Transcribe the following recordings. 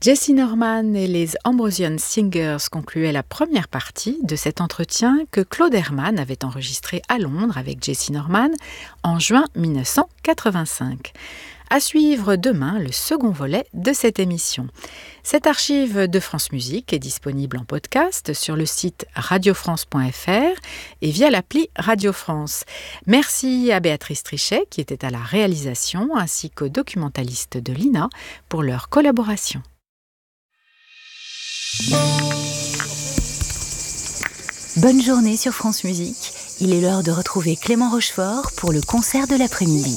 Jessye Norman et les Ambrosian Singers concluaient la première partie de cet entretien que Claude Herman avait enregistré à Londres avec Jessye Norman en juin 1985. À suivre demain le second volet de cette émission. Cette archive de France Musique est disponible en podcast sur le site radiofrance.fr et via l'appli Radio France. Merci à Béatrice Trichet qui était à la réalisation ainsi qu'aux documentalistes de l'INA pour leur collaboration. Bonne journée sur France Musique. Il est l'heure de retrouver Clément Rochefort pour le concert de l'après-midi.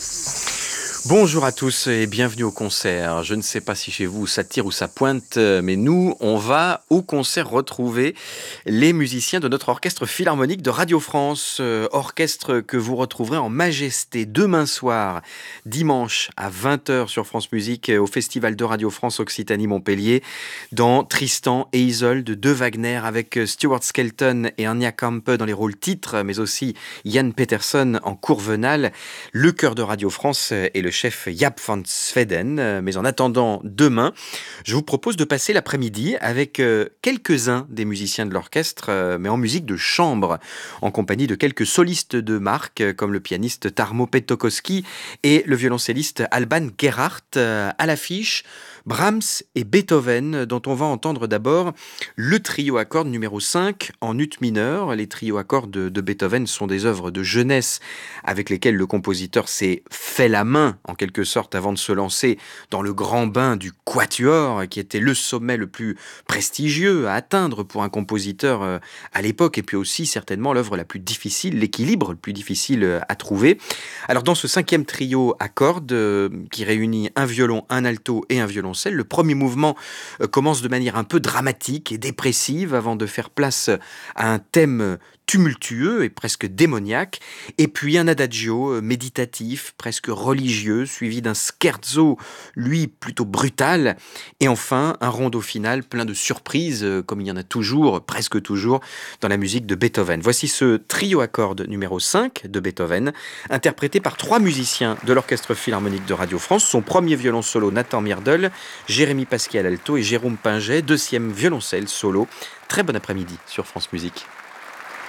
Bonjour à tous et bienvenue au concert. Je ne sais pas si chez vous ça tire ou ça pointe, mais nous, on va au concert retrouver les musiciens de notre orchestre philharmonique de Radio France. Orchestre que vous retrouverez en majesté demain soir, dimanche à 20h sur France Musique au Festival de Radio France Occitanie-Montpellier dans Tristan et Isolde de Wagner avec Stuart Skelton et Anya Kampe dans les rôles titres, mais aussi Jan Peterson en Courvenal. Le chœur de Radio France et le chef Jaap van Zweden. Mais en attendant demain, je vous propose de passer l'après-midi avec quelques-uns des musiciens de l'orchestre, mais en musique de chambre, en compagnie de quelques solistes de marque, comme le pianiste Tarmo Pettokoski et le violoncelliste Alban Gerhardt. À l'affiche, Brahms et Beethoven, dont on va entendre d'abord le trio à cordes numéro 5 en ut mineur. Les trios à cordes de Beethoven sont des œuvres de jeunesse avec lesquelles le compositeur s'est fait la main, en quelque sorte, avant de se lancer dans le grand bain du quatuor, qui était le sommet le plus prestigieux à atteindre pour un compositeur à l'époque, et puis aussi certainement l'œuvre la plus difficile, l'équilibre le plus difficile à trouver. Alors dans ce 5e trio à cordes, qui réunit un violon, un alto et un violoncelle, le premier mouvement commence de manière un peu dramatique et dépressive avant de faire place à un thème tumultueux et presque démoniaque, et puis un adagio méditatif, presque religieux, suivi d'un scherzo, lui plutôt brutal, et enfin un rondo final plein de surprises, comme il y en a toujours, presque toujours, dans la musique de Beethoven. Voici ce trio à cordes numéro 5 de Beethoven, interprété par 3 musiciens de l'Orchestre Philharmonique de Radio France, son premier violon solo Nathan Myrdal, Jérémy Pasquial alto et Jérôme Pinget, deuxième violoncelle solo. Très bon après-midi sur France Musique.